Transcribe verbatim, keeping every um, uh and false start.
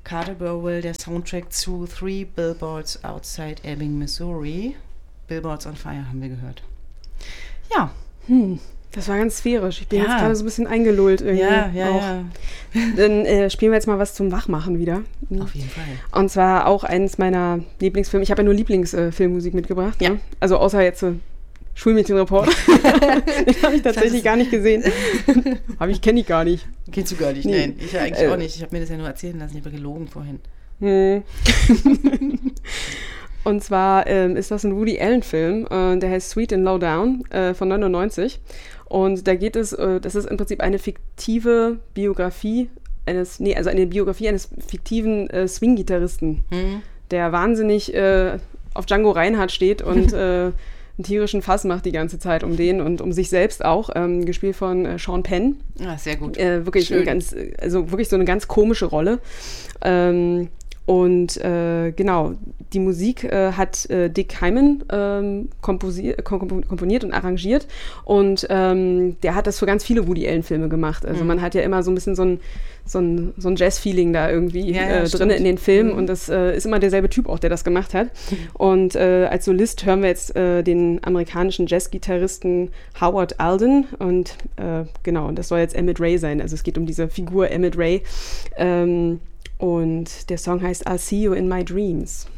Carter Burwell, der Soundtrack zu Three Billboards Outside Ebbing, Missouri. Billboards on Fire haben wir gehört. Ja. Hm, das war ganz sphärisch. Ich bin ja. jetzt gerade so ein bisschen eingelullt irgendwie. Ja, ja, auch. ja. Dann äh, spielen wir jetzt mal was zum Wachmachen wieder. Auf jeden Fall. Und zwar auch eines meiner Lieblingsfilme. Ich habe ja nur Lieblingsfilmmusik äh, mitgebracht. Ja. Ne? Also außer jetzt äh, Schulmädchenreport. Den habe ich tatsächlich gar nicht gesehen. Aber ich kenne ich gar nicht. Kennst du gar nicht? Nee. Nein, ich ja eigentlich Äh. auch nicht. Ich habe mir das ja nur erzählen lassen. Ich habe gelogen vorhin. Hm. Und zwar ähm, ist das ein Woody Allen-Film, äh, der heißt Sweet and Low Down äh, von neunundneunzig. Und da geht es, äh, das ist im Prinzip eine fiktive Biografie eines, nee, also eine Biografie eines fiktiven äh, Swing-Gitarristen, Hm? der wahnsinnig äh, auf Django Reinhardt steht und äh, einen tierischen Fass macht die ganze Zeit um den und um sich selbst auch, ähm, gespielt von äh, Sean Penn. Ah, sehr gut. Äh, wirklich eine Schön. ganz, also wirklich so eine ganz komische Rolle. Ähm, und äh, genau, die Musik äh, hat äh, Dick Hyman ähm, komposi- kom- komponiert und arrangiert und ähm, der hat das für ganz viele Woody Allen-Filme gemacht. Also Mhm. man hat ja immer so ein bisschen so ein, so ein, so ein Jazz-Feeling da irgendwie Ja, ja, äh, drin stimmt. in den Filmen Mhm. und das äh, ist immer derselbe Typ auch, der das gemacht hat. Und äh, als Solist hören wir jetzt äh, den amerikanischen Jazz-Gitarristen Howard Alden und äh, genau, und das soll jetzt Emmett Ray sein. Also es geht um diese Figur Emmett Ray. Ähm, und der Song heißt I'll See You in My Dreams.